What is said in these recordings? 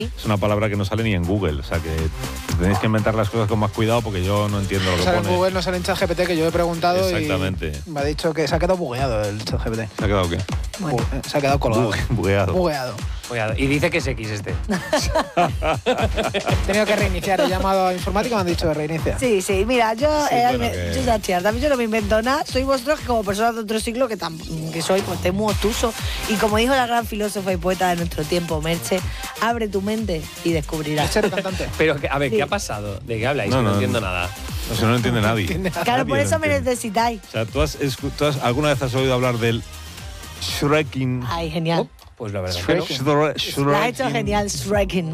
Es una palabra que no sale ni en Google, o sea que tenéis que inventar las cosas con más cuidado porque yo no entiendo lo que sale pone. en Google, no sale en ChatGPT, que yo he preguntado. Exactamente. Y me ha dicho que se ha quedado bugueado el ChatGPT. ¿Se ha quedado qué? Bueno. Se ha quedado colgado. Bugueado. Bugueado. Y dice que es X este. He tenido que reiniciar, he llamado a informática y me han dicho que reinicia. Sí, mira, yo bueno, ya yo no me invento nada, soy vosotros que como personas de otro siglo que soy, pues estoy muy obtuso. Y como dijo la gran filósofa y poeta de nuestro tiempo, Merche, abre tu mente y descubrirás. Merche, el cantante. Pero, a ver, Sí. ¿qué ha pasado? ¿De qué habláis? No, No no entiendo nada. No sé, no lo entiende nadie. Claro, por Nadie eso lo me entiende. necesitáis. O sea, ¿tú alguna vez has oído hablar del Shreking? Ay, genial. Pues la verdad es que no. Lo has hecho genial, Shreking.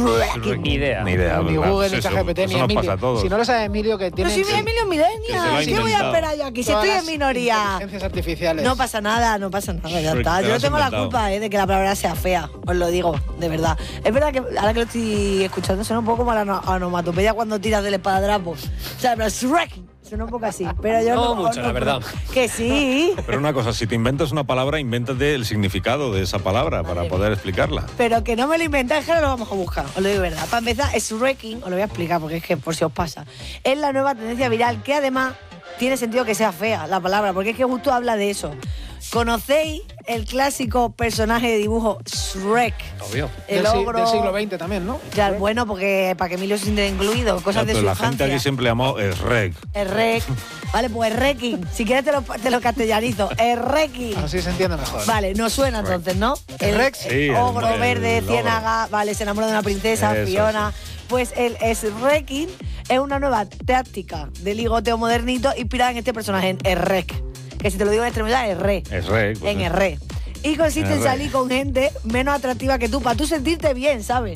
Ni idea. Ni idea. Ni ¿verdad? Google, Pues ni eso, ChatGPT, eso ni nos Emilio. pasa a todos. Si no lo sabe Emilio, que Pero tiene... si Emilio Que se lo ha Millennial, ¿qué voy a inventado. esperar yo aquí? Si todas estoy las en minoría. inteligencias artificiales. No pasa nada, ya Shrek, está. te Yo lo no has tengo la inventado. culpa de que la palabra sea fea, os lo digo, de verdad. Es verdad que ahora que lo estoy escuchando suena un poco como la onomatopeya cuando tiras del espadadrapo. O sea, pero Shrek suena un poco así. Pero yo No mucho, la verdad. Que sí. Pero una cosa, si te inventas una palabra, invéntate el significado de esa palabra para poder explicarla. Pero que no me lo inventé, es que no lo vamos a buscar, os lo digo de verdad. Para empezar, Shreking, os lo voy a explicar porque es que por si os pasa, es la nueva tendencia viral que además tiene sentido que sea fea la palabra, porque es que justo habla de eso. ¿Conocéis el clásico personaje de dibujo Shrek? Obvio. El del ogro. siglo XX también, ¿no? Ya, bueno, porque para que Emilio se sienta incluido, cosas de Pero su la gente infancia. aquí siempre llamó Shrek. El rec. Vale, pues el reking. Si quieres te lo castellanizo. El reking. Así se entiende mejor. Vale, nos suena entonces, ¿no? El Rex. Sí, el ogro verde, ogro. ciénaga, vale, se enamora de una princesa, Eso, Fiona. Pues el Shrek es una nueva táctica de ligoteo modernito inspirada en este personaje, en Errek. Que si te lo digo en extremidad, es re. Shrek. pues En eso. Erre. Y consiste en Erre. salir con gente menos atractiva que tú, para tú sentirte bien, ¿sabes?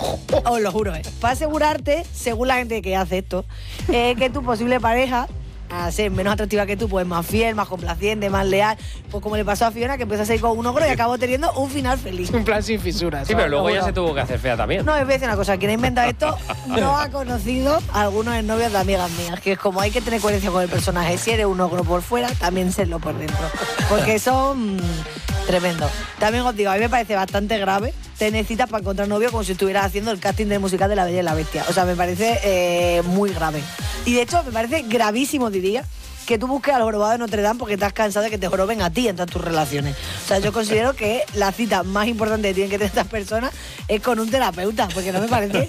Os lo juro, ¿eh? Para asegurarte, según la gente que hace esto, que tu posible pareja, a ser menos atractiva que tú, pues más fiel, más complaciente, más leal. Pues como le pasó a Fiona, que empezó a salir con un ogro y acabó teniendo un final feliz. Un plan sin fisuras. Sí, pero luego ya Seguro. se tuvo que hacer fea también. No, es decir una cosa, quien ha inventado esto no ha conocido a algunos novios de amigas mías, que es como hay que tener coherencia con el personaje. Si eres un ogro por fuera, también serlo por dentro. Porque son tremendos. También os digo, a mí me parece bastante grave tener citas para encontrar novio como si estuvieras haciendo el casting del musical de La Bella y la Bestia. O sea, me parece muy grave. Y de hecho, me parece gravísimo, diría, que tú busques al jorobado de Notre Dame porque estás cansado de que te joroben a ti en todas tus relaciones. O sea, yo considero que la cita más importante que tienen que tener estas personas es con un terapeuta, porque no me parece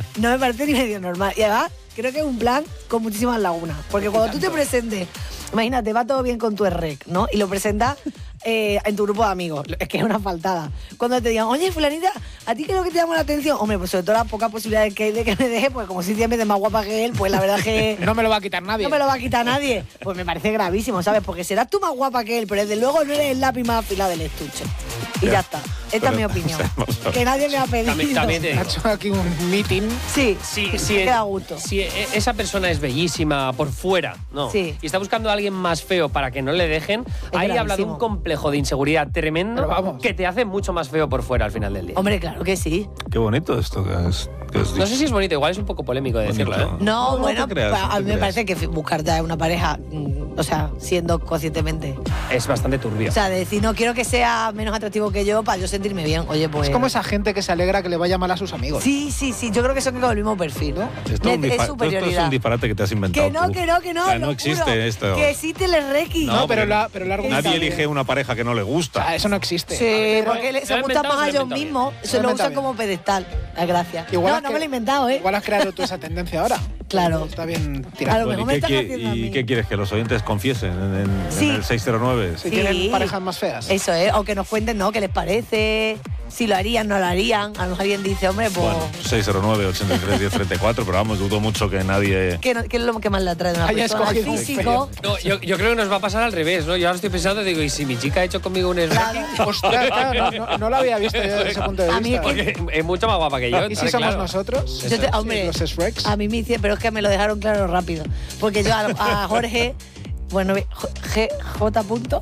ni medio normal. Y además, creo que es un plan con muchísimas lagunas. Porque cuando tú te presentes, imagínate, va todo bien con tu REC, ¿no? Y lo presentas en tu grupo de amigos. Es que es una faltada. Cuando te digan, oye, fulanita, ¿a ti qué es lo que te llama la atención? Hombre, pues sobre todo las pocas posibilidades que hay de que me deje, pues como si siempre es más guapa que él, pues la verdad es que No me lo va a quitar nadie. no me lo va a quitar nadie. Pues me parece gravísimo, ¿sabes? Porque serás tú más guapa que él, pero desde luego no eres el lápiz más afilado del estuche. Y ya está. Esta es mi opinión. Que nadie me ha pedido. También te Ha digo. hecho aquí un meeting. Sí, Si, me queda a gusto. si esa persona es bellísima por fuera, ¿no? Sí. Y está buscando a alguien más feo para que no le dejen, ahí habla de gravísimo. un complejo de inseguridad tremendo Pero vamos. que te hace mucho más feo por fuera al final del día. Hombre, claro que sí. Qué bonito esto que has No sé si es bonito, igual es un poco polémico de decirlo, ¿eh? Bonito. No, No bueno, te creas, no a te mí me creas. parece que buscar ya una pareja, o sea, siendo conscientemente. Es bastante turbio. O sea, de decir, no quiero que sea menos atractivo que yo para yo sentirme bien. Oye, pues. Es como esa gente que se alegra que le vaya mal a sus amigos. Sí, yo creo que son con el mismo perfil, ¿no? Esto Es esto es superioridad. un disparate que te has inventado. Que no, tú. que no, que no. O sea, lo no existe juro. esto. Que existe el Reiki. No, pero porque la argumenta nadie bien. elige una pareja que no le O gusta. sea, eso no existe. Sí, porque Se lo se ha gustan inventado, más a se lo ha ellos inventado mismos, bien. se lo Se lo usan inventa como pedestal. La gracia. Igual No, has no me lo he cre- inventado, ¿eh? Igual has creado tú esa tendencia ahora. Claro. Está bien A tirado. lo Bueno, mejor me ¿y están qué, haciendo a mí. y qué quieres? ¿Que los oyentes confiesen en Sí. el 609? Si Sí. tienen parejas más feas. Eso es, o que nos cuenten, ¿no? ¿Qué les parece? Si lo harían, no lo harían. A lo mejor alguien dice, hombre, pues. Bueno, 609-83-1034, pero vamos, dudo mucho que nadie... ¿Qué es lo que más le atrae de una Haya persona? El escogido un físico. No, yo creo que nos va a pasar al revés, ¿no? Yo ahora estoy pensando, digo, ¿y si mi chica ha hecho conmigo un Claro. snacking? Ostras, claro, no lo había visto yo desde ese punto de A mí vista. es que- Porque es mucho más guapa que yo. ¿Y si está somos claro. nosotros? Yo te- hombre, los Shreks. a mí me hicieron, pero es que me lo dejaron claro rápido. Porque yo a Jorge, bueno, J. punto,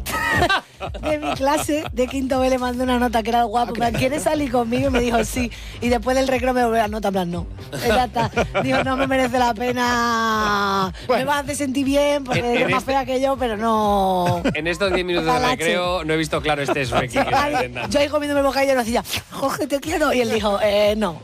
de mi clase de quinto B le mandé una nota que era el guapo. En plan, ¿quieres salir conmigo? Y me dijo sí. Y después del recreo me volvió la nota, en plan, no. Ya está. Digo, no me merece la pena. Me Bueno. vas a hacer sentir bien porque En eres más este- fea que yo, pero no. En estos 10 minutos de Ojalá, recreo no he visto claro este Shrek. Yo ahí comiéndome el bocadillo y le decía, Jorge, te quiero. Y él dijo, no.